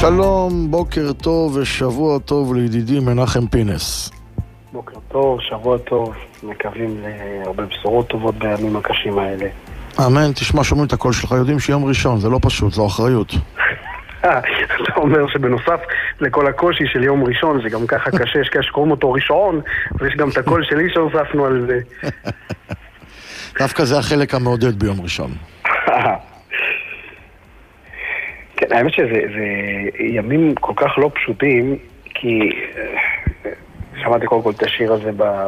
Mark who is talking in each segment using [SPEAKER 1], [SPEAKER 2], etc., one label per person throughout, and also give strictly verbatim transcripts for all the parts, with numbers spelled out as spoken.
[SPEAKER 1] שלום, בוקר טוב ושבוע טוב לידידי מנחם פינס.
[SPEAKER 2] בוקר טוב, שבוע טוב, מקווים להרבה בשורות טובות בימים הקשים האלה.
[SPEAKER 1] אמן, תשמע, שומעים את הקול שלך, יודעים שיום ראשון, זה לא פשוט, זו אחריות.
[SPEAKER 2] אתה אומר שבנוסף לכל הקושי של יום ראשון, זה גם ככה קשה, יש כאלה שקוראים אותו ראשון, ויש גם את הקול שלי שהוספנו על זה.
[SPEAKER 1] דווקא זה החלק המעודד ביום ראשון.
[SPEAKER 2] כן, האמת שזה ימים כל כך לא פשוטים, כי שמעתי קודם כל את השיר הזה ב...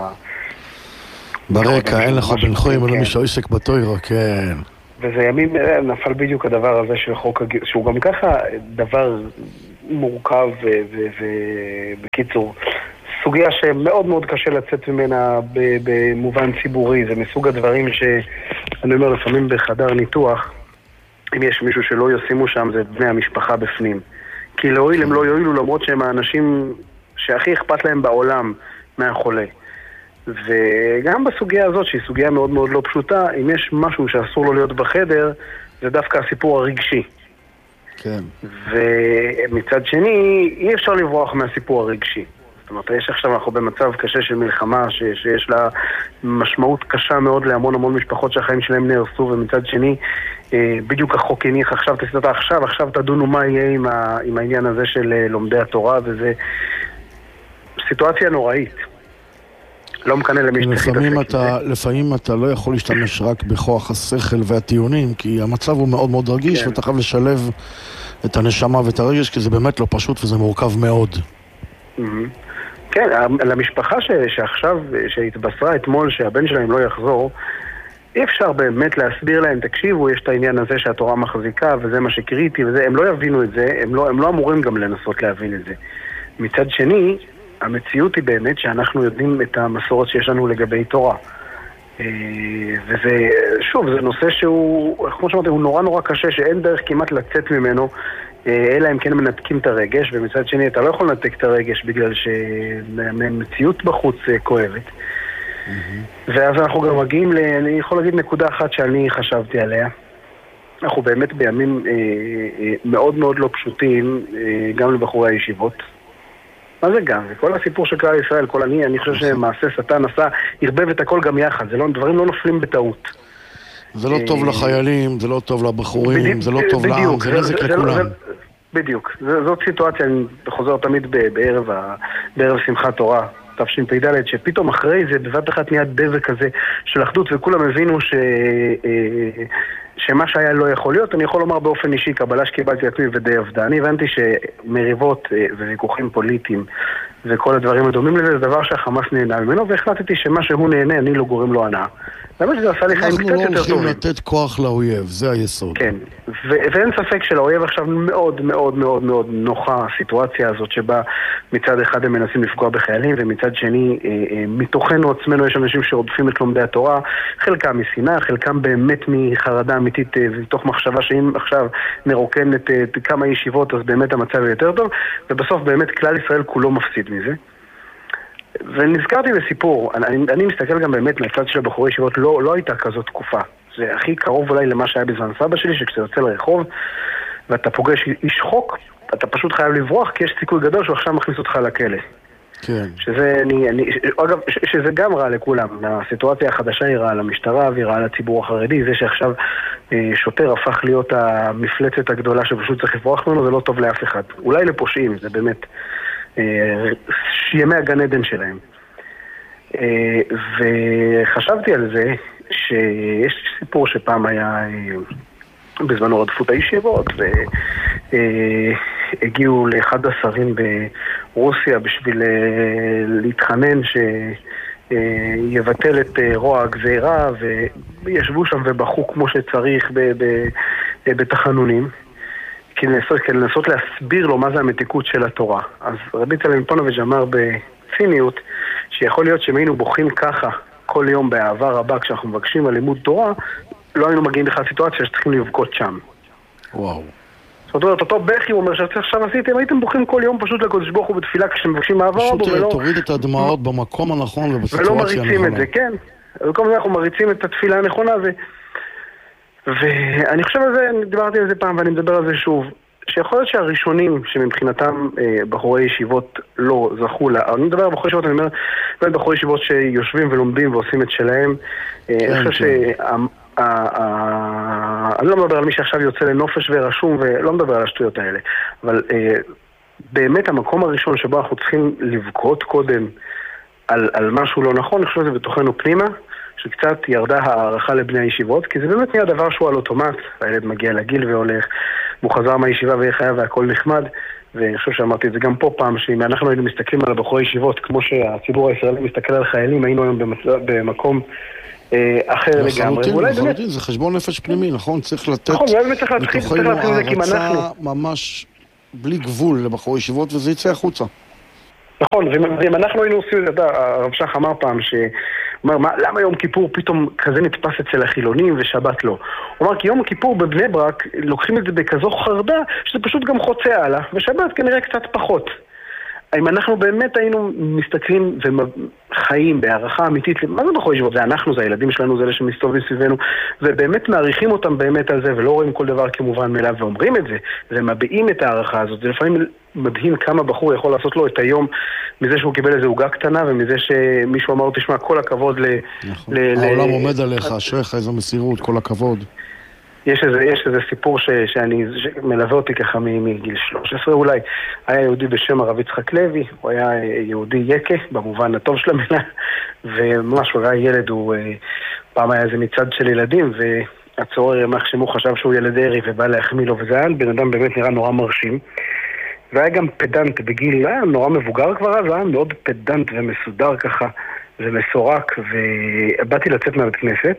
[SPEAKER 1] ברקע, אין לך בן חויים, אלא מי שעסק בתוירה, כן.
[SPEAKER 2] וזה ימים, נפל בדיוק הדבר הזה של חוק הגיוס, שהוא גם ככה דבר מורכב ובקיצור, סוגיה שמאוד מאוד קשה לצאת ממנה במובן ציבורי. זה מסוג הדברים שאני אומר לפעמים בחדר ניתוח, אם יש מישהו שלא ישימו שם, זה בני המשפחה בפנים. כי להועיל הם לא יועילו, למרות שהם האנשים שהכי אכפת להם בעולם מהחולה. וגם בסוגיה הזאת, שהיא סוגיה מאוד מאוד לא פשוטה, אם יש משהו שאסור לו להיות בחדר, זה דווקא הסיפור הרגשי.
[SPEAKER 1] כן.
[SPEAKER 2] ומצד שני, אי אפשר לברוח מהסיפור הרגשי. זאת אומרת, יש עכשיו אנחנו במצב קשה של מלחמה, ש, שיש לה משמעות קשה מאוד להמון המון משפחות שהחיים שלהם נהרסו, ומצד שני, בדיוק החוק הניח עכשיו, תסתכל עכשיו, עכשיו תדונו מה יהיה עם, ה, עם העניין הזה של לומדי התורה, וזה סיטואציה נוראית. לא מקנה למי שתחיל
[SPEAKER 1] לפעמים אתה, לפעמים אתה לא יכול להשתמש רק בכוח השכל והטיעונים, כי המצב הוא מאוד מאוד רגיש, כן. ואתה חייב לשלב את הנשמה ואת הרגש, כי זה באמת לא פשוט וזה מורכב מאוד.
[SPEAKER 2] Mm-hmm. כן, למשפחה ש, שעכשיו, שהתבשרה אתמול שהבן שלהם לא יחזור, אי אפשר באמת להסביר להם, תקשיבו, יש את העניין הזה שהתורה מחזיקה, וזה מה שקריטי, וזה, הם לא יבינו את זה, הם לא, הם לא אמורים גם לנסות להבין את זה. מצד שני, המציאות היא באמת שאנחנו יודעים את המסורת שיש לנו לגבי תורה. וזה, שוב, זה נושא שהוא, כמו שאמרתי, הוא נורא נורא קשה, שאין דרך כמעט לצאת ממנו, אלא אם כן מנתקים את הרגש, ומצד שני אתה לא יכול לנתק את הרגש בגלל שמציאות בחוץ כואבת. ואז אנחנו גם מגיעים, ל, אני יכול להגיד נקודה אחת שאני חשבתי עליה. אנחנו באמת בימים מאוד מאוד לא פשוטים, גם לבחורי הישיבות. מה זה גם? זה כל הסיפור של כלל ישראל, כל אני, אני חושב שמעשה שטן עשה, הרבב את הכל גם יחד, זה לא, דברים לא נופלים בטעות.
[SPEAKER 1] זה לא טוב לחיילים, זה לא טוב לבחורים, זה לא טוב לעם, זה נזק לכולם.
[SPEAKER 2] בדיוק, זאת סיטואציה, אני חוזר תמיד בערב שמחת תורה, תשפ"ד, שפתאום אחרי זה בבת אחת נהיה דבק כזה של אחדות, וכולם הבינו ש... שמה שהיה לא יכול להיות. אני יכול לומר באופן אישי, קבלה שקיבלתי עצמי ודי עבדה. אני הבנתי שמריבות וויכוחים פוליטיים וכל הדברים הדומים לזה, זה דבר שהחמאס נהנה ממנו, והחלטתי שמה שהוא נהנה, אני לא גורם לו הנאה. באמת שזה עשה לי חיים קצת יותר טובים.
[SPEAKER 1] אנחנו לא הולכים לתת כוח לאויב, זה היסוד.
[SPEAKER 2] כן, ו- ואין ספק שלאויב עכשיו מאוד מאוד מאוד מאוד נוחה הסיטואציה הזאת, שבה מצד אחד הם מנסים לפגוע בחיילים, ומצד שני, אה, אה, מתוכנו עצמנו יש אנשים שרודפים את לומדי התורה, חלקם משנאה, חלקם באמת מחרדה אמיתית, אה, מתוך מחשבה שאם עכשיו נרוקן את, אה, כמה ישיבות, אז באמת המצב יותר טוב, ובסוף באמת כלל ישראל כולו מפסיד מזה. ונזכרתי בסיפור, אני, אני מסתכל גם באמת מהצד של הבחורי ישיבות, לא, לא הייתה כזאת תקופה. זה הכי קרוב אולי למה שהיה בזמן סבא שלי, שכשאתה יוצא לרחוב ואתה פוגש איש חוק, אתה פשוט חייב לברוח, כי יש סיכוי גדול שהוא עכשיו מכניס אותך לכלא.
[SPEAKER 1] כן.
[SPEAKER 2] שזה, אני, אני, אגב, שזה גם רע לכולם. הסיטואציה החדשה היא רעה למשטרה, והיא רעה לציבור החרדי. זה שעכשיו שוטר הפך להיות המפלצת הגדולה שפשוט צריך לברוח ממנו, זה לא טוב לאף אחד. אולי לפושעים, זה באמת ימי הגן עדן שלהם. וחשבתי על זה שיש סיפור שפעם היה בזמנו רדפות הישיבות, והגיעו לאחד השרים ברוסיה בשביל להתחנן שיבטל את רוע הגזירה, וישבו שם ובחו כמו שצריך בתחנונים, כדי לנסות, כדי לנסות להסביר לו מה זה המתיקות של התורה. אז רבי צלם פונוביץ' אמר בציניות שיכול להיות שאם היינו בוכים ככה כל יום באהבה רבה כשאנחנו מבקשים על לימוד תורה, לא היינו מגיעים בכלל סיטואציה שצריכים לבכות שם.
[SPEAKER 1] וואו.
[SPEAKER 2] זאת אומרת, אותו בכי הוא אומר שעכשיו עשיתם, הייתם בוכים כל יום פשוט לקודש ברוך הוא בתפילה כשמבקשים אהבה רבה,
[SPEAKER 1] פשוט
[SPEAKER 2] ולא...
[SPEAKER 1] תוריד את הדמעות במקום הנכון ובסיטואציה
[SPEAKER 2] ולא
[SPEAKER 1] הנכונה.
[SPEAKER 2] מריצים את זה, כן. ובכל זאת אנחנו מריצים את התפילה הנכונה, ו... ואני חושב על זה, דיברתי על זה פעם ואני מדבר על זה שוב, שיכול להיות שהראשונים שמבחינתם בחורי ישיבות לא זכו לה, אני מדבר על בחורי ישיבות, אני אומר, באמת בחורי ישיבות שיושבים ולומדים ועושים את שלהם, אני חושב שה... אני לא מדבר על מי שעכשיו יוצא לנופש ורשום ולא מדבר על השטויות האלה, אבל באמת המקום הראשון שבו אנחנו צריכים לבכות קודם על, על משהו לא נכון, אני חושב שזה בתוכנו פנימה, שקצת ירדה הערכה לבני הישיבות, כי זה באמת נהיה דבר שהוא על אוטומט, הילד מגיע לגיל והולך, והוא חזר מהישיבה וחייב והכל נחמד, ואני חושב שאמרתי את זה גם פה פעם, שאם אנחנו היינו מסתכלים על הבחורי ישיבות, כמו שהציבור הישראלי מסתכל על חיילים, היינו היום במקום אחר לגמרי.
[SPEAKER 1] לחלוטין, זה חשבון נפש פנימי, נכון? צריך לתת
[SPEAKER 2] מתוכנו
[SPEAKER 1] הערצה ממש בלי גבול לבחורי ישיבות, וזה יצא החוצה.
[SPEAKER 2] נכון, ואם אנחנו היינו עושים, הרב שח אמר פעם ש... הוא אומר, למה יום כיפור פתאום כזה נתפס אצל החילונים ושבת לא? הוא אומר, כי יום כיפור בבני ברק לוקחים את זה בכזו חרדה, שזה פשוט גם חוצה הלאה, ושבת כנראה קצת פחות. אם אנחנו באמת היינו מסתכלים וחיים בהערכה אמיתית, מה זה בחורי ישיבות? זה אנחנו, זה הילדים שלנו, זה אלה שמסתובבים סביבנו, ובאמת מעריכים אותם באמת על זה, ולא רואים כל דבר כמובן מאליו, ואומרים את זה, ומביעים את הערכה הזאת. זה לפעמים מדהים כמה בחור יכול לעשות לו את היום, מזה שהוא קיבל איזו עוגה קטנה, ומזה שמישהו אמר, תשמע, כל הכבוד ל...
[SPEAKER 1] נכון. העולם עומד עליך, אשריך, איזו מסירות, כל הכבוד.
[SPEAKER 2] יש איזה, יש איזה סיפור ש, שאני, שמלווה אותי ככה מגיל שלוש עשרה אולי. היה יהודי בשם הרב יצחק לוי, הוא היה יהודי יקה, במובן הטוב של המילה, וממש הוא היה ילד, הוא פעם היה איזה מצד של ילדים, והצורר ימח שמו חשב שהוא ילד ערי ובא להחמיא לו, וזה היה בן אדם באמת נראה נורא מרשים. והיה גם פדנט בגיל, היה נורא מבוגר כבר, אז היה מאוד פדנט ומסודר ככה, ומסורק, ובאתי לצאת מהבית כנסת,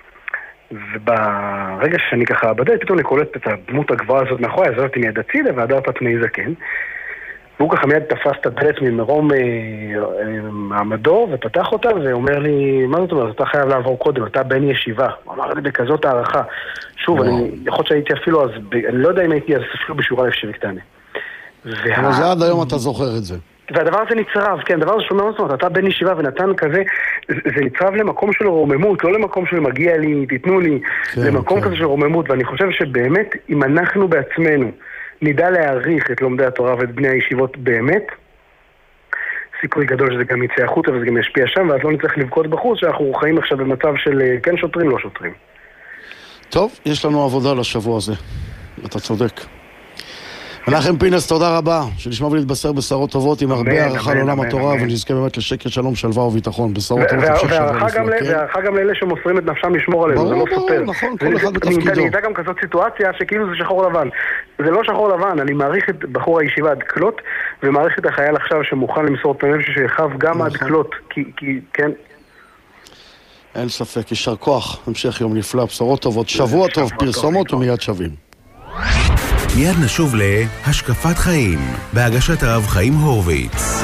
[SPEAKER 2] וברגע שאני ככה בדלת, פתאום אני קולט את הדמות הגבוהה הזאת מאחורי, עזרתי מיד הצידה והדרת פני זקן, והוא ככה מיד תפס את הדלת ממרום מעמדו ופתח אותה ואומר לי, מה זאת אומרת, אתה חייב לעבור קודם, אתה בן ישיבה. הוא אמר לי בכזאת הערכה. שוב, אני יכול שהייתי אפילו אז, אני לא יודע אם הייתי אז אפילו בשיעור א' שבקטנה.
[SPEAKER 1] אבל זה עד היום אתה זוכר את זה.
[SPEAKER 2] והדבר הזה נצרב, כן, הדבר הזה שומע זאת, אתה בן ישיבה ונתן כזה, זה נצרב למקום של רוממות, לא למקום של מגיע לי, תיתנו לי, כן, למקום כן. כזה של רוממות, ואני חושב שבאמת, אם אנחנו בעצמנו נדע להעריך את לומדי התורה ואת בני הישיבות באמת, סיכוי גדול שזה גם יצא החוצה וזה גם ישפיע שם, ואז לא נצטרך לבכות בחוץ, שאנחנו חיים עכשיו במצב של כן שוטרים, לא שוטרים.
[SPEAKER 1] טוב, יש לנו עבודה לשבוע הזה, אתה צודק. מנחם פינס, תודה רבה, שנשמע ולהתבשר בשרות טובות עם הרבה הערכה לעולם התורה, ונזכה באמת לשקט, שלום, שלווה וביטחון.
[SPEAKER 2] והערכה גם לאלה שמוסרים את נפשם לשמור עלינו, זה לא סותר.
[SPEAKER 1] נכון, כל אחד בתפקידו.
[SPEAKER 2] אני יודע גם כזאת סיטואציה שכאילו זה שחור לבן. זה לא שחור לבן, אני מעריך את בחור הישיבה עד כלות, ומעריך את החייל עכשיו שמוכן למסור את פניו ששחב גם עד כלות, כי כן.
[SPEAKER 1] אין ספק, יישר כוח, המשך יום נפלא, בשורות טובות, שבוע טוב, פרסומות ומיד שווים.
[SPEAKER 3] מיד נשוב להשקפת חיים, בהגשת הרב חיים הורוביץ.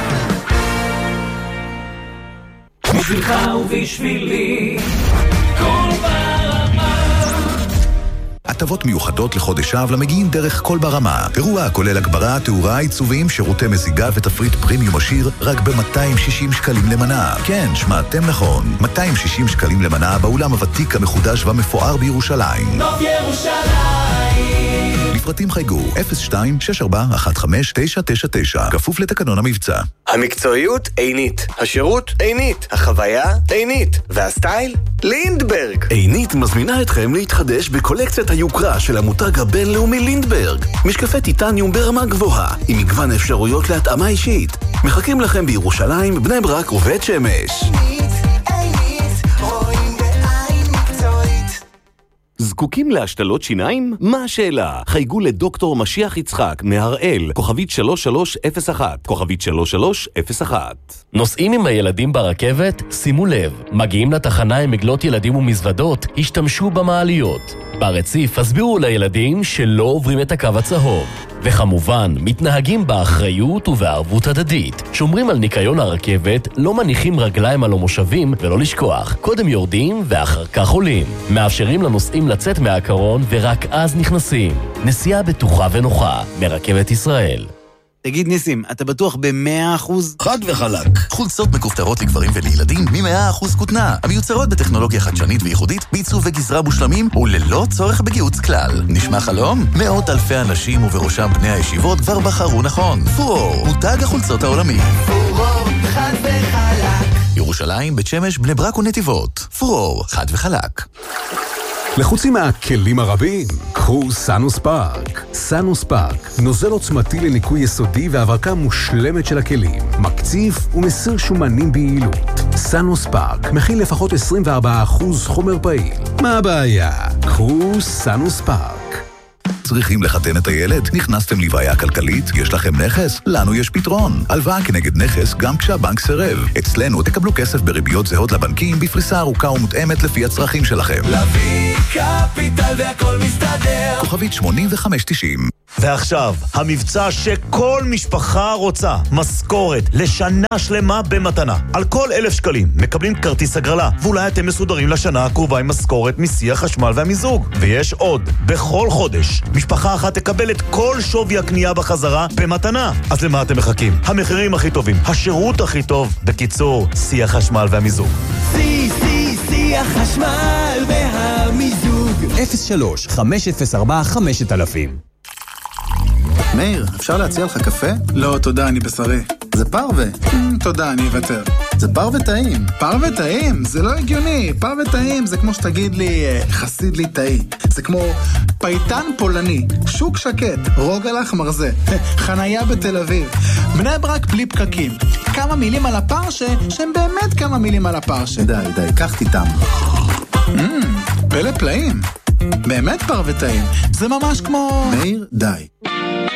[SPEAKER 4] בשבילך ובשבילי, כל ברמה.
[SPEAKER 3] הטבות מיוחדות לחודש אב למגיעים דרך כל ברמה. אירוע הכולל הגברה, תאורה, עיצובים, שירותי מזיגה ותפריט פרימיום עשיר רק ב-מאתיים ושישים שקלים למנה. כן, שמעתם נכון. מאתיים ושישים שקלים למנה באולם הוותיק המחודש והמפואר בירושלים.
[SPEAKER 4] נוף ירושלים.
[SPEAKER 3] לפרטים חייגו אפס שתיים שש ארבע אחת חמש תשע תשע תשע, כפוף לתקנון המבצע.
[SPEAKER 5] המקצועיות עינית, השירות עינית, החוויה עינית, והסטייל לינדברג.
[SPEAKER 6] עינית מזמינה אתכם להתחדש בקולקציית היוקרה של המותג הבינלאומי לינדברג. משקפי טיטניום ברמה גבוהה, עם מגוון אפשרויות להתאמה אישית. מחכים לכם בירושלים, בני ברק ובית שמש. זקוקים להשתלות שיניים? מה השאלה? חייגו לדוקטור משיח יצחק מהראל, כוכבית שלוש שלוש אפס אחת, כוכבית שלוש שלוש אפס אחת.
[SPEAKER 7] נוסעים עם הילדים ברכבת? שימו לב, מגיעים לתחנה עם עגלות ילדים ומזוודות, השתמשו במעליות. ברציף הסבירו לילדים שלא עוברים את הקו הצהוב. וכמובן, מתנהגים באחריות ובערבות הדדית. שומרים על ניקיון הרכבת, לא מניחים רגליים על המושבים, ולא לשכוח, קודם יורדים ואחר כך עולים. מאפשרים לנוסעים לצאת מהקרון ורק אז נכנסים. נסיעה בטוחה ונוחה, מרכבת ישראל.
[SPEAKER 8] תגיד ניסים, אתה בטוח ב-מאה אחוז?
[SPEAKER 3] חד וחלק. חולצות מכופתרות לגברים ולילדים מ-מאה אחוז כותנה, המיוצרות בטכנולוגיה חדשנית וייחודית, בעיצוב וגזרה מושלמים וללא צורך בגיוץ כלל. נשמע חלום? מאות אלפי אנשים ובראשם בני הישיבות כבר בחרו נכון. פורור, מותג החולצות העולמי.
[SPEAKER 4] פורור, חד וחלק.
[SPEAKER 3] ירושלים, בית שמש, בני ברק ונתיבות. פורור, חד וחלק.
[SPEAKER 9] לחוצים מהכלים הרבים, קחו סנוס פארק. סנוס פארק, נוזל עוצמתי לניקוי יסודי והברקה מושלמת של הכלים, מקציף ומסיר שומנים ביעילות. סנוס פארק מכיל לפחות עשרים וארבעה אחוז חומר פעיל. מה הבעיה? קחו סנוס פארק.
[SPEAKER 3] צריכים לחתן את הילד? נכנסתם לבעיה כלכלית? יש לכם נכס? לנו יש פתרון. הלוואה כנגד נכס גם כשהבנק סירב. אצלנו תקבלו כסף בריביות זהות לבנקים בפריסה ארוכה ומותאמת לפי הצרכים שלכם.
[SPEAKER 4] להביא קפיטל והכל מסתדר.
[SPEAKER 3] כוכבית שמונים וחמש תשעים.
[SPEAKER 10] ועכשיו, המבצע שכל משפחה רוצה, משכורת לשנה שלמה במתנה. על כל אלף שקלים מקבלים כרטיס הגרלה, ואולי אתם מסודרים לשנה הקרובה עם משכורת מסי החשמל והמיזוג. ויש עוד, בכל חודש, משפחה אחת תקבל את כל שווי הקנייה בחזרה במתנה. אז למה אתם מחכים? המחירים הכי טובים, השירות הכי טוב, בקיצור, סי החשמל והמיזוג.
[SPEAKER 4] סי, סי, סי החשמל והמיזוג.
[SPEAKER 11] אפס שלוש חמש אפס ארבע חמש אלפים.
[SPEAKER 12] מאיר, אפשר להציע לך קפה? לא, תודה, אני בשרי. זה פרווה. תודה, אני אוותר. זה פרווה טעים. פרווה טעים? זה לא הגיוני. פרווה טעים זה כמו שתגיד לי חסיד לי טעי. זה כמו פייטן פולני, שוק שקט, רוגלח מרזה, חנייה בתל אביב. בני ברק בלי פקקים. כמה מילים על הפרשה, שהם באמת כמה מילים על הפרשה. די, די, קח תיתם. פלא פלאים. באמת פרווה טעים. זה ממש כמו... מאיר, די.